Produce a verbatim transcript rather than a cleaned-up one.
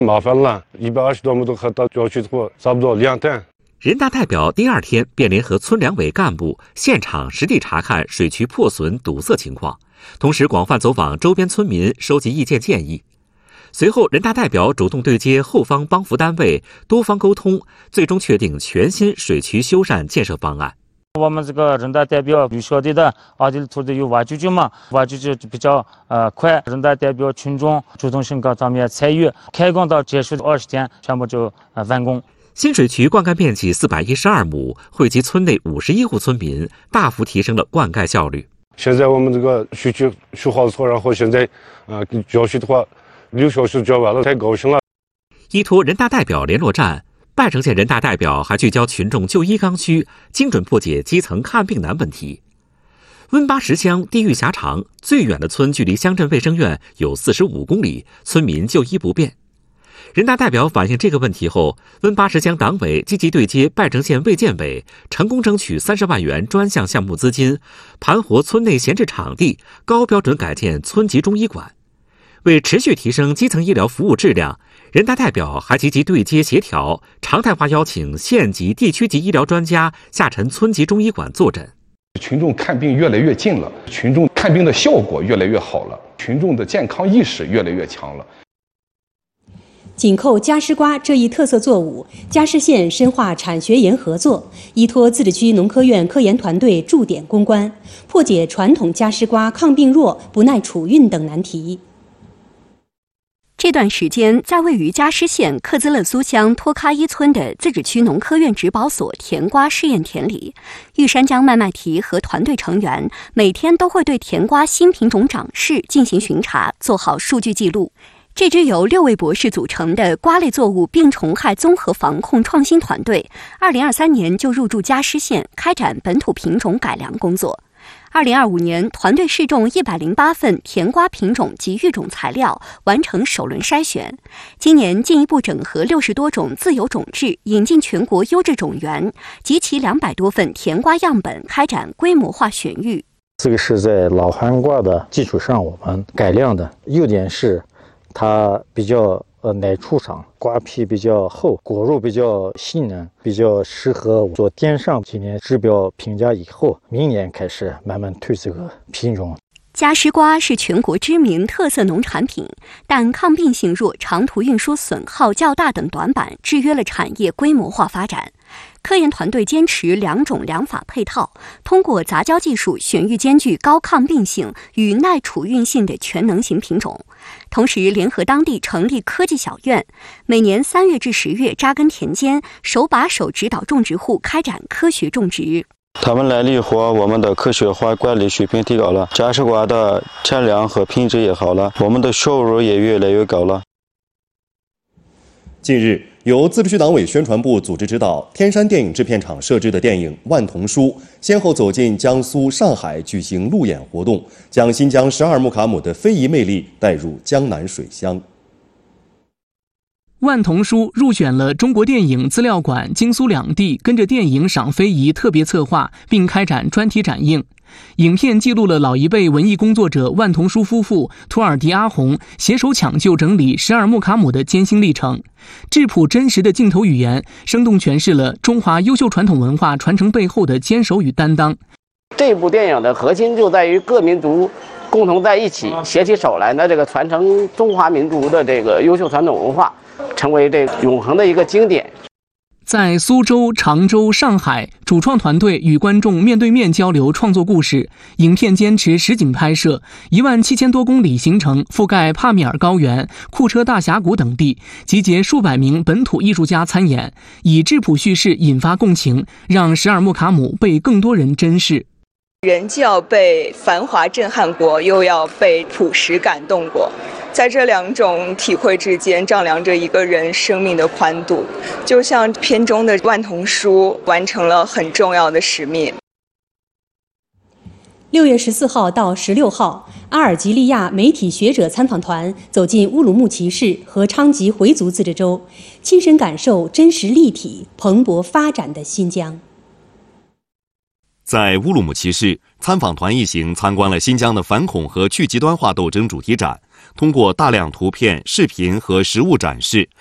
麻烦了，一百二十多亩都和到郊区后差不多两天。 人大代表第二天便联合村两委干部现场实地查看水渠破损堵塞情况，同时广泛走访周边村民，收集意见建议。随后，人大代表主动对接后方帮扶单位，多方沟通，最终确定全新水渠修缮建设方案。 我们这个人大代表预晓得的阿地土地有挖掘机嘛，挖掘机比较呃快，人大代表群众主动性高方面参与，开工到结束二十天全部就呃完工。 新水渠灌溉面积四百一十二亩，惠及村内五十一户村民，大幅提升了灌溉效率。 现在我们这个水渠修好了，然后现在呃浇水的话，六小时浇完了，太高兴了。 依托人大代表联络站，半城县人大代表还聚焦群众就医刚需，精准破解基层看病难问题。温巴什乡地域狭长，最远的村距离乡镇卫生院有四十五公里，村民就医不便。人大代表反映这个问题后，温巴什乡党委积极对接半城县卫健委，成功争取三十万元专项项目资金，盘活村内闲置场地，高标准改建村级中医馆。为持续提升基层医疗服务质量，人大代表还积极对接协调，常态化邀请县级、地区级医疗专家下沉村级中医馆坐诊。 群众看病越来越近了，群众看病的效果越来越好了，群众的健康意识越来越强了。 紧扣夹丝瓜这一特色作物，夹丝县深化产学研合作，依托自治区农科院科研团队驻点攻关，破解传统夹丝瓜抗病弱、不耐储运等难题。 这段时间，在位于夹丝县克孜勒苏乡托喀伊村的自治区农科院植保所甜瓜试验田里，玉山江麦麦提和团队成员每天都会对甜瓜新品种长势进行巡查，做好数据记录。这支由六位博士组成的瓜类作物病虫害综合防控创新团队，二零二三年就入驻夹丝县，开展本土品种改良工作。二零二五年，团队试种一百零八份甜瓜品种及育种材料，完成首轮筛选。今年进一步整合六十多种自有种质，引进全国优质种源，集齐两百多份甜瓜样本，开展规模化选育。 这个是在老寒瓜的基础上我们改良的，优点是它比较呃耐储藏，瓜皮比较厚，果肉比较细嫩，比较适合做电商。今年指标评价以后，明年开始慢慢推这个品种。 夹丝瓜是全国知名特色农产品，但抗病性弱、长途运输损耗较大等短板制约了产业规模化发展。科研团队坚持两种两法配套，通过杂交技术选育兼具高抗病性与耐储运性的全能型品种，同时联合当地成立科技小院，每年三月至十月扎根田间，手把手指导种植户开展科学种植。 他们来了以后，我们的科学化管理水平提高了，夹丝瓜的产量和品质也好了，我们的收入也越来越高了。 近日，由自治区党委宣传部组织指导，天山电影制片厂摄制的电影《万童书》先后走进江苏、上海举行路演活动，将新疆十二木卡姆的非遗魅力带入江南水乡。 万童书入选了中国电影资料馆京苏两地跟着电影赏非遗特别策划，并开展专题展映。影片记录了老一辈文艺工作者万童书夫妇图尔迪阿红携手抢救整理十二木卡姆的艰辛历程，质朴真实的镜头语言生动诠释了中华优秀传统文化传承背后的坚守与担当。 这部电影的核心就在于各民族共同在一起携起手来呢，这个传承中华民族的这个优秀传统文化，成为这永恒的一个经典。 在苏州、常州、上海，主创团队与观众面对面交流创作故事。影片坚持实景拍摄，一万七千多公里行程覆盖帕米尔高原、库车大峡谷等地，集结数百名本土艺术家参演，以质朴叙事引发共情，让十二木卡姆被更多人珍视。 人既要被繁华震撼过，又要被朴实感动过，在这两种体会之间丈量着一个人生命的宽度，就像片中的万童书完成了很重要的使命。 六月十四号到十六号，阿尔及利亚媒体学者参访团走进乌鲁木齐市和昌吉回族自治州，亲身感受真实立体、蓬勃发展的新疆。 在乌鲁木齐市，参访团一行参观了新疆的反恐和去极端化斗争主题展，通过大量图片、视频和实物展示，